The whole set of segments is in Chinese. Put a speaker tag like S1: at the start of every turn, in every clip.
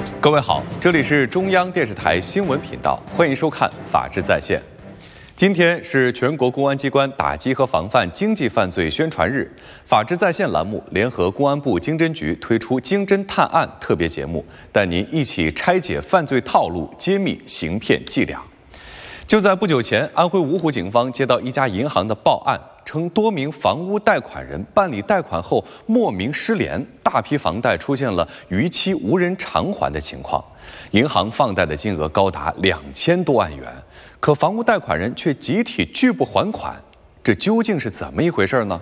S1: 各位好，这里是中央电视台新闻频道，欢迎收看《法治在线》。今天是全国公安机关打击和防范经济犯罪宣传日，《法治在线》栏目联合公安部经侦局推出“经侦探案”特别节目，带您一起拆解犯罪套路，揭秘行骗伎俩。就在不久前，安徽芜湖警方接到一家银行的报案，称多名房屋贷款人办理贷款后莫名失联，大批房贷出现了逾期无人偿还的情况，银行放贷的金额高达2000多万元，可房屋贷款人却集体拒不还款，这究竟是怎么一回事呢？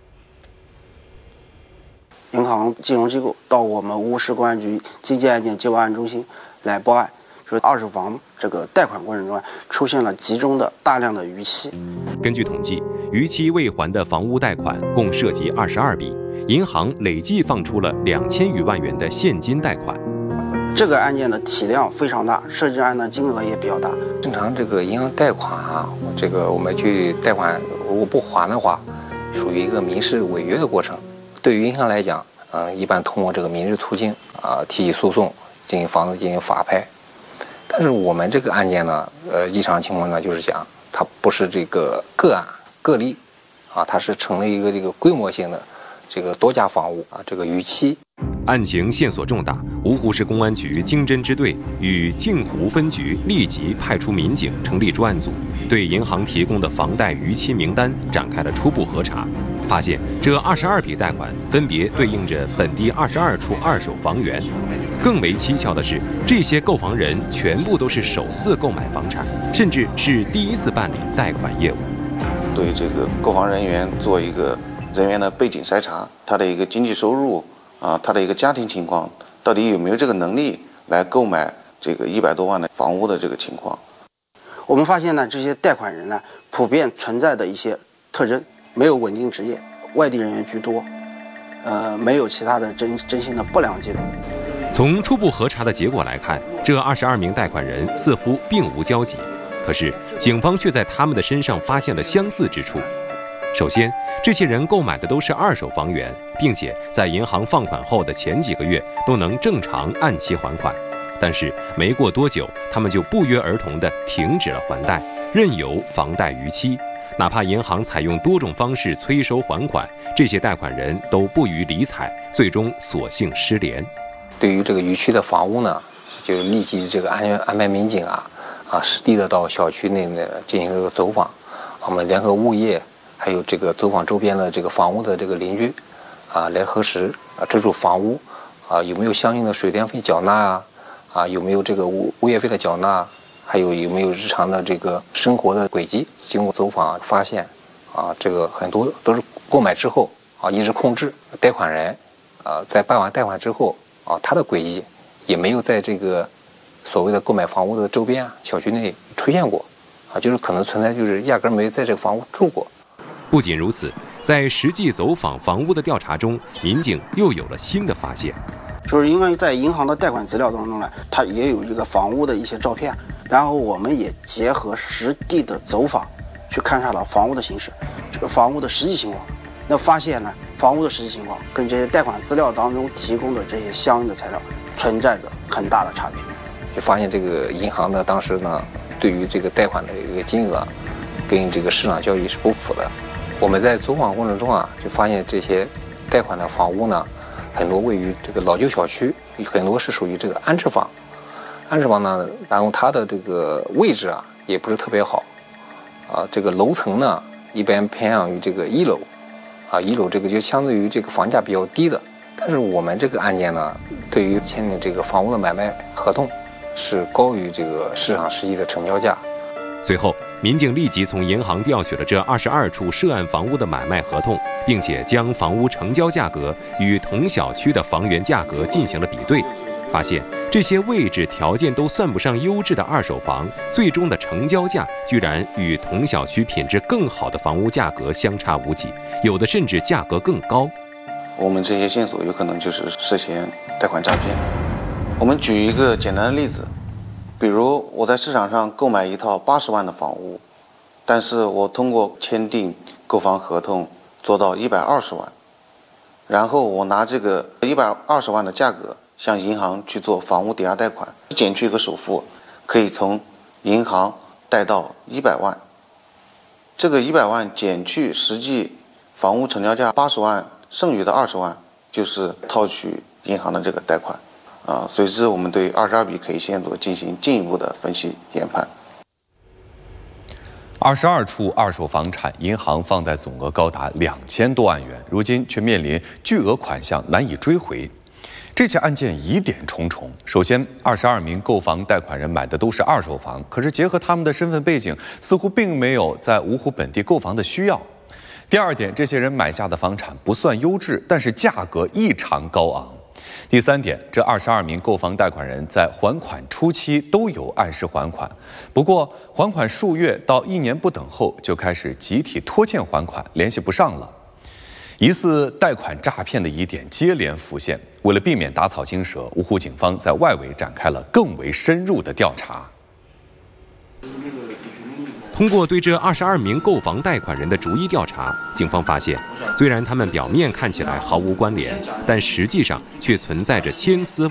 S2: 银行金融机构到我们芜湖市公安局经济案件接报案中心来报案，说二手房这个贷款过程中出现了集中的大量的逾期。
S3: 根据统计，逾期未还的房屋贷款共涉及22笔，银行累计放出了2000余万元的现金贷款。
S2: 这个案件的体量非常大，涉及案的金额也比较大。
S4: 正常这个银行贷款啊，这个我们去贷款，如果不还的话，属于一个民事违约的过程。对于银行来讲，一般通过这个民事途径提起诉讼，进行房子进行法拍。但是我们这个案件呢，异常情况呢，就是讲它不是这个个案个例它是成了一个这个规模性的这个多家房屋这个逾期。
S3: 案情线索重大，芜湖市公安局经侦支队与镜湖分局立即派出民警成立专案组，对银行提供的房贷逾期名单展开了初步核查，发现这22笔贷款分别对应着本地22处二手房源。更为蹊跷的是，这些购房人全部都是首次购买房产，甚至是第一次办理贷款业务。
S5: 对这个购房人员做一个人员的背景筛查，他的一个经济收入他的一个家庭情况，到底有没有这个能力来购买这个100多万的房屋的这个情况。
S2: 我们发现呢，这些贷款人呢，普遍存在的一些特征：没有稳定职业，外地人员居多，没有其他的征信的不良记录。
S3: 从初步核查的结果来看，这22名贷款人似乎并无交集，可是警方却在他们的身上发现了相似之处。首先，这些人购买的都是二手房源，并且在银行放款后的前几个月都能正常按期还款，但是没过多久，他们就不约而同地停止了还贷，任由房贷逾期。哪怕银行采用多种方式催收还款，这些贷款人都不予理睬，最终索性失联。
S4: 对于这个逾期的房屋呢，就立即这个安排民警实地的到小区内呢进行这个走访，我们联合物业还有这个走访周边的这个房屋的这个邻居来核实这处房屋有没有相应的水电费缴纳有没有这个物业费的缴纳，还有没有日常的这个生活的轨迹。经过走访发现这个很多都是购买之后一直控制贷款人在办完贷款之后他的轨迹也没有在这个所谓的购买房屋的周边小区内出现过就是可能存在就是压根没在这个房屋住过。
S3: 不仅如此，在实际走访房屋的调查中，民警又有了新的发现。
S2: 就是因为在银行的贷款资料当中呢，它也有一个房屋的一些照片，然后我们也结合实地的走访去勘察了房屋的形势，这个房屋的实际情况，那发现呢，房屋的实际情况跟这些贷款资料当中提供的这些相应的材料存在着很大的差别。
S4: 就发现这个银行呢，当时呢对于这个贷款的一个金额跟这个市场交易是不符的。我们在走访过程中就发现这些贷款的房屋呢，很多位于这个老旧小区，很多是属于这个安置房。安置房呢，然后它的这个位置也不是特别好这个楼层呢一般偏向于这个1楼1楼这个就相对于这个房价比较低的。但是我们这个案件呢，对于签订这个房屋的买卖合同是高于这个市场实际的成交价。
S3: 随后，民警立即从银行调取了这22处涉案房屋的买卖合同，并且将房屋成交价格与同小区的房源价格进行了比对，发现这些位置条件都算不上优质的二手房，最终的成交价居然与同小区品质更好的房屋价格相差无几，有的甚至价格更高。
S5: 我们这些线索有可能就是涉嫌贷款诈骗。我们举一个简单的例子，比如我在市场上购买一套80万的房屋，但是我通过签订购房合同做到120万，然后我拿这个120万的价格向银行去做房屋抵押贷款，减去一个首付，可以从银行贷到100万。这个100万减去实际房屋成交价80万，剩余的20万就是套取银行的这个贷款。随之我们对22笔可疑线索进行进一步的分析研判。
S1: 22处二手房产，银行放贷总额高达2000多万元，如今却面临巨额款项难以追回。这起案件疑点重重。首先，22名购房贷款人买的都是二手房，可是结合他们的身份背景，似乎并没有在芜湖本地购房的需要。第二点，这些人买下的房产不算优质，但是价格异常高昂。第三点，这22名购房贷款人在还款初期都有按时还款，不过还款数月到1年不等后，就开始集体拖欠还款，联系不上了。疑似贷款诈骗的疑点接连浮现，为了避免打草惊蛇，芜湖警方在外围展开了更为深入的调查。
S3: 通过对这22名购房贷款人的逐一调查，警方发现，虽然他们表面看起来毫无关联，但实际上却存在着千丝